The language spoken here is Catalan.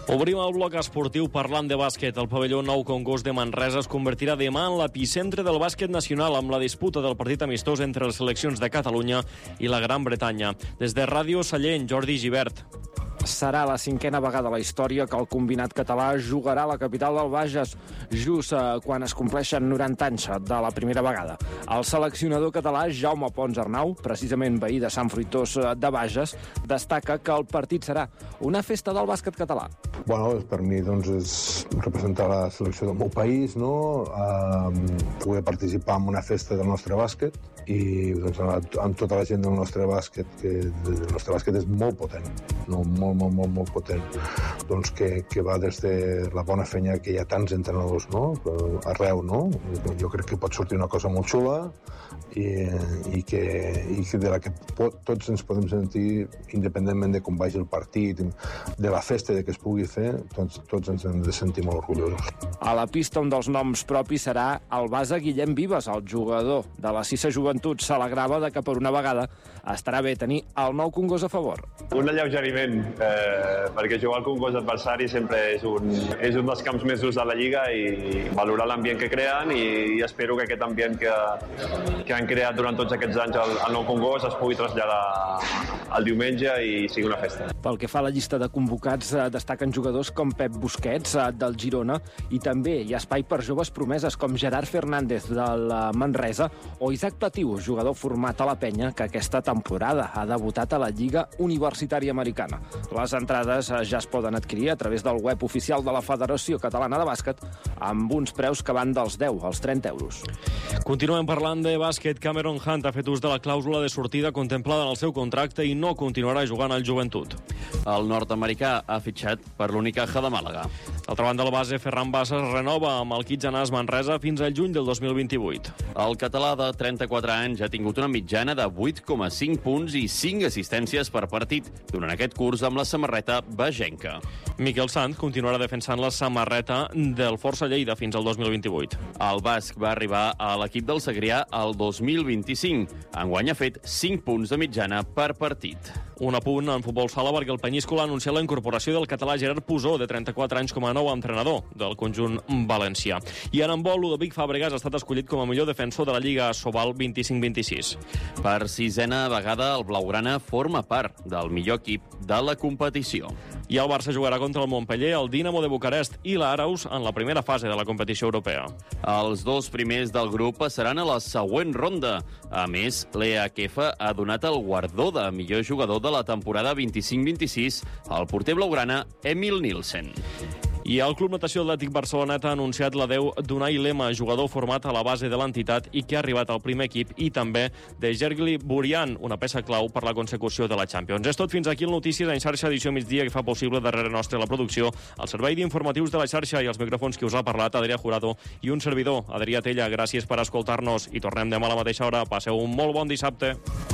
Obrim el bloc esportiu parlant de bàsquet. El pavelló Nou Congost de Manresa es convertirà demà en l'epicentre del bàsquet nacional amb la disputa del partit amistós entre les seleccions de Catalunya i la Gran Bretanya. Des de Ràdio Sallent, Jordi Gibert. Serà la 5a vegada a la història que el combinat català jugarà a la capital del Bages, just quan es compleixen 90 anys de la primera vegada. El seleccionador català Jaume Pons Arnau, precisament veí de Sant Fruitós de Bages, destaca que el partit serà una festa del bàsquet català. Bueno, per mi doncs, és representar la selecció del meu país, no? Poder participar en una festa del nostre bàsquet i doncs, amb tota la gent del nostre bàsquet, que el nostre bàsquet és molt potent, no? molt potent, doncs que va des de la bona feina que hi ha tants entrenadors, no? Arreu, no? Jo crec que pot sortir una cosa molt xula i que de la que tots ens podem sentir, independentment de com vagi el partit, de la festa de que es pugui fer, tots ens hem de sentir molt orgullosos. A la pista, un dels noms propis serà el base Guillem Vives, el jugador de la Cissa Joventut. S'alegrava de que per una vegada estarà bé tenir el Nou Congost a favor. Un alleugeriment, perquè jugar al Congost adversari sempre és un dels camps més durs de la Lliga i valorar l'ambient que creen i espero que aquest ambient que han creat durant tots aquests anys al Nou Congost es pugui traslladar al diumenge i sigui una festa. Pel que fa a la llista de convocats, destaquen jugadors com Pep Busquets, del Girona, i també hi ha espai per joves promeses com Gerard Fernández, del Manresa, o Isaac Platiu, jugador format a la Penya, que aquesta temporada ha debutat a la Lliga Universitària Americana. Les entrades ja es poden adquirir a través del web oficial de la Federació Catalana de Bàsquet, amb uns preus que van dels 10 als 30 euros. Continuem parlant de bàsquet. Cameron Hunt ha fet ús de la clàusula de sortida contemplada en el seu contracte i no continuarà jugant al Joventut. El nord-americà ha fitxat per l'Unicaja de Màlaga. D'altra banda, el base Ferran Bassas renova amb el Quitxanàs Manresa fins al juny del 2028. El català de 34 anys ha tingut una mitjana de 8,5 punts i 5 assistències per partit durant aquest curs amb la samarreta bagenca. Miquel Sant continuarà defensant la samarreta del Força Lleida fins al 2028. El basc va arribar a l'equip del Segrià al 2025. Enguany ha fet 5 punts de mitjana per partit. Un apunt en futbol sala perquè el Penyíscola ha anunciat la incorporació del català Gerard Pusó, de 34 anys, com a nou entrenador del conjunt valencià. I en handbol, Ludovic Fàbregas ha estat escollit com a millor defensor de la Lliga Sobal 25-26. Per 6a vegada, el Blaugrana forma part del millor equip de la competició. I el Barça jugarà contra el Montpellier, el Dinamo de Bucarest i l'Araus en la primera fase de la competició europea. Els dos primers del grup passaran a la següent ronda. A més, l'EHF ha donat el guardó de millor jugador de la temporada 25-26 al porter blaugrana Emil Nielsen. I el Club Natació Atlètic Barceloneta ha anunciat l'adeu d'Unai Lema, jugador format a la base de l'entitat i que ha arribat al primer equip, i també de Gergely Burian, una peça clau per la consecució de la Champions. És tot, fins aquí el Notícies en xarxa edició migdia, que fa possible darrere nostre la producció, el servei d'informatius de la xarxa i els micròfons que us ha parlat Adrià Jurado i un servidor, Adrià Tella. Gràcies per escoltar-nos i tornem demà a la mateixa hora. Passeu un molt bon dissabte.